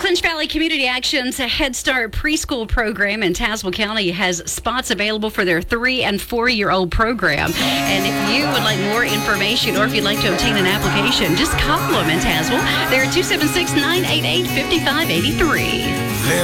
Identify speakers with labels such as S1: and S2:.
S1: Clinch Valley Community Action's Head Start preschool program in Tazewell County has spots available for their 3- and 4-year-old program. And if you would like more information or if you'd like to obtain an application, just call them in Tazewell. They're at 276-988-5583.